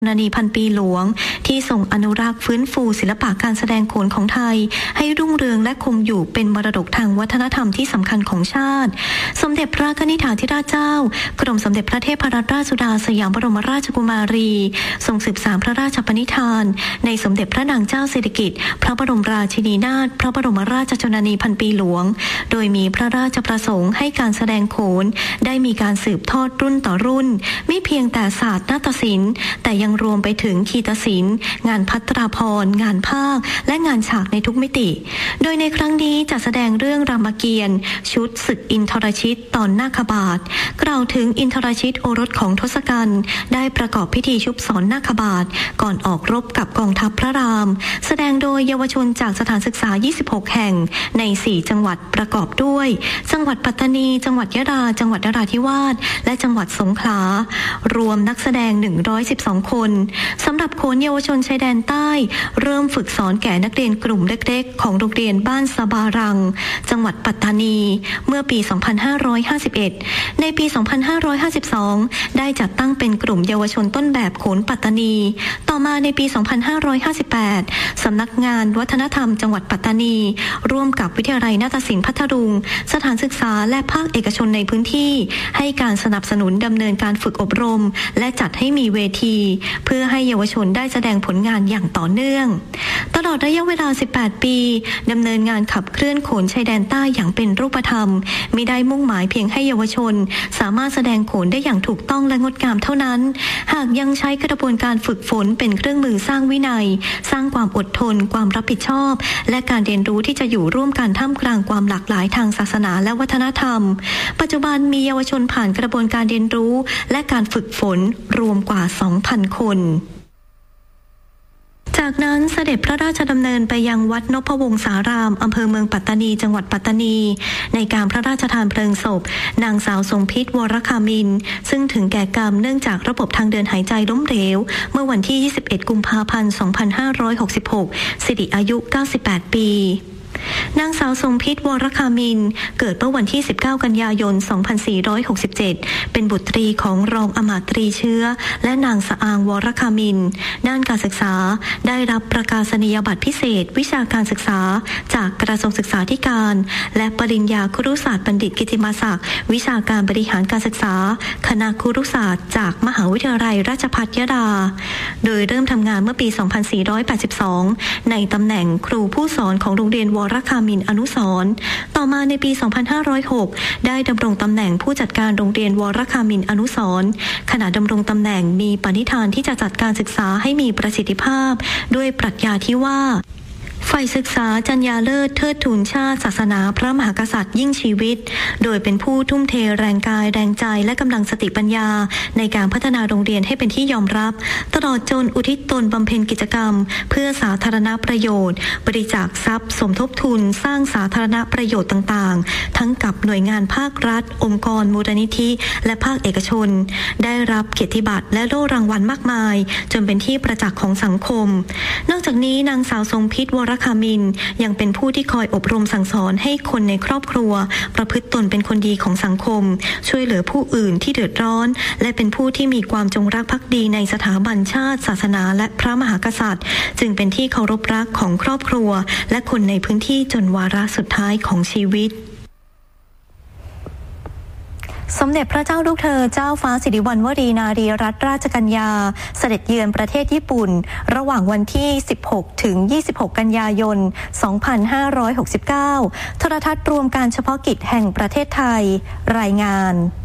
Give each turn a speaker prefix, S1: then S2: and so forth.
S1: นานีพันปีหลวงที่ทรงอนุรักษ์ฟื้นฟูศิลปะการแสดงโขนของไทยให้รุ่งเรืองและคงอยู่เป็นมรดกทางวัฒนธรรมที่สำคัญของชาติสมเด็จพระกนิษฐาธิราชเจ้ากรมสมเด็จพระเทพรัตนราชสุดาสยามบรมราชกุมารีทรงสืบสานพระราชปณิธานในสมเด็จพระนางเจ้าสิริกิติ์พระบรมราชินีนาถพระบรมราชชนนีพันปีหลวงโดยมีพระราชประสงค์ให้การแสดงโขนได้มีการสืบทอดรุ่นต่อรุ่นไม่เพียงแต่ศาสตร์นาฏศิลป์แต่ยังรวมไปถึงคีตศิลป์งานภัตราภรณ์งานภาคและงานฉากในทุกมิติโดยในครั้งนี้จะแสดงเรื่องรามเกียรติ์ชุดศึกอินทรชิตตอนนาคบาทกล่าวถึงอินทรชิตโอรสของทศกัณฐ์ได้ประกอบพิธีชุบสอนนาคบาทก่อนออกรบกับกองทัพพระรามแสดงโดยเยาวชนจากสถานศึกษา26แห่งใน4จังหวัดประกอบด้วยจังหวัดปัตตานีจังหวัดยะลาจังหวัดนราธิวาสและจังหวัดสงขลารวมนักแสดง112คนสำหรับโขนเยาวชนชายแดนใต้เริ่มฝึกสอนแก่นักเรียนกลุ่มเล็กๆของโรงเรียนบ้านสบารังจังหวัดปัตตานีเมื่อปี2551ในปี2552ได้จัดตั้งเป็นกลุ่มเยาวชนต้นแบบโขนปัตตานีต่อมาในปี2558สำนักงานวัฒนธรรมจังหวัดปัตตานีร่วมกับวิทยาลัยนาฏศิลป์พัทลุงสถานศึกษาและภาคเอกชนในพื้นที่ให้การสนับสนุนดำเนินการฝึกอบรมและจัดให้มีเวทีเพื่อให้เยาวชนได้แสดงผลงานอย่างต่อเนื่องตลอดระยะเวลา18ปีดำเนินงานขับเคลื่อนโขนชายแดนใต้อย่างเป็นรูปธรรมมิได้มุ่งหมายเพียงให้เยาวชนสามารถแสดงโขนได้อย่างถูกต้องและงดงามเท่านั้นหากยังใช้กระบวนการฝึกฝนเป็นเครื่องมือสร้างวินัยสร้างความอดทนความรับผิดชอบและการเรียนรู้ที่จะอยู่ร่วมกันท่ามกลางความหลากหลายทางศาสนาและวัฒนธรรมปัจจุบันมีเยาวชนผ่านกระบวนการเรียนรู้และการฝึกฝนรวมกว่า 2,000 คนจากนั้นเสด็จพระราชดำเนินไปยังวัดนพวงศารามอำเภอเมืองปัตตานีจังหวัดปัตตานีในการพระราชทานเพลิงศพนางสาวสมพิษวรคามินซึ่งถึงแก่กรรมเนื่องจากระบบทางเดินหายใจล้มเหลวเมื่อวันที่21กุมภาพันธ์2566สิริอายุ98ปีนางสาวสมพิษวรคามินเกิดเมื่อวันที่19กันยายน2467เป็นบุตรีของรองอมาตรีเชื้อและนางสะอางวรคามินด้านการศึกษาได้รับประกาศนียบัตรพิเศษวิชาการศึกษาจากกระทรวงศึกษาธิการและปริญญาครุศาสตร์บัณฑิตกิตติมศักดิ์วิชาการบริหารการศึกษาคณะครุศาสตร์จากมหาวิทยาลัยราชภัฏยะลาโดยเริ่มทำงานเมื่อปี2482ในตำแหน่งครูผู้สอนของโรงเรียนวรคามินอนุสรณ์ต่อมาในปี2506ได้ดำรงตำแหน่งผู้จัดการโรงเรียนวรคามินอนุสรณ์ขณะดำรงตำแหน่งมีปณิธานที่จะจัดการศึกษาให้มีประสิทธิภาพด้วยปรัชญาที่ว่าฝ่ายศึกษาจรรยาเลิศเทิดทูนชาติศาสนาพระมหากษัตริย์ยิ่งชีวิตโดยเป็นผู้ทุ่มเทแรงกายแรงใจและกำลังสติปัญญาในการพัฒนาโรงเรียนให้เป็นที่ยอมรับตลอดจนอุทิศตนบำเพ็ญกิจกรรมเพื่อสาธารณประโยชน์บริจาคทรัพย์สมทบทุนสร้างสาธารณประโยชน์ต่างๆทั้งกับหน่วยงานภาครัฐองค์กรมูลนิธิและภาคเอกชนได้รับเกียรติบัตรและโล่รางวัลมากมายจนเป็นที่ประจักษ์ของสังคมนอกจากนี้นางสาวทรงพิษวรคามินยังเป็นผู้ที่คอยอบรมสั่งสอนให้คนในครอบครัวประพฤติตนเป็นคนดีของสังคมช่วยเหลือผู้อื่นที่เดือดร้อนและเป็นผู้ที่มีความจงรักภักดีในสถาบันชาติศาสนาและพระมหากษัตริย์จึงเป็นที่เคารพรักของครอบครัวและคนในพื้นที่จนวาระสุดท้ายของชีวิตสมเด็จพระเจ้าลูกเธอเจ้าฟ้าสิริวัณวรีนารีรัตนราชกัญญาเสด็จเยือนประเทศญี่ปุ่นระหว่างวันที่16ถึง26กันยายน2569โทรทัศน์รวมการเฉพาะกิจแห่งประเทศไทยรายงาน